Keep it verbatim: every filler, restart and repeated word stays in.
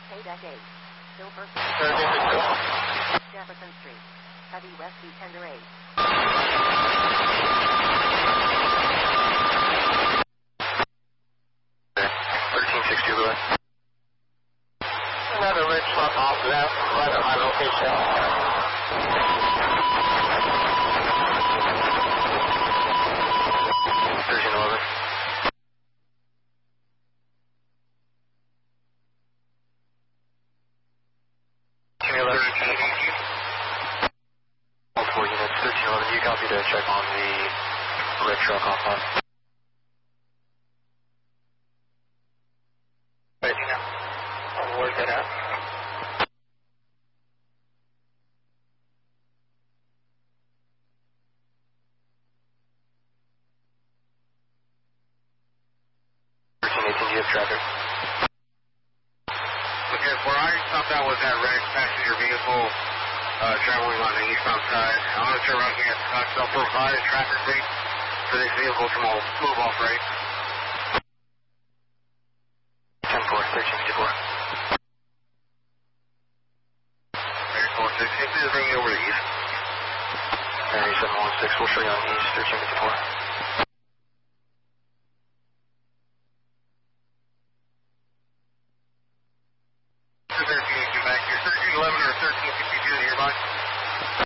K eight. Silver. Jefferson Street. Heavy West B Tender eight. thirteen sixty Louis. Another ridge slump off of that, right at my location. thirteen eleven. Multiple units, thirteen eleven, you copy to check on the red truck offline. Ready now. I'll work that out. thirteen eighteen, do you have traffic? Okay, where I stopped out was that red passenger vehicle uh, traveling on the eastbound side. I'm going to turn around here at the clock, so I'll provide a traffic rate for this vehicle to move off right. ten four, thirteen fifty-four. thirty-four sixty, please bring me over to east. Area seven one six, we'll show you on east, thirteen fifty-four.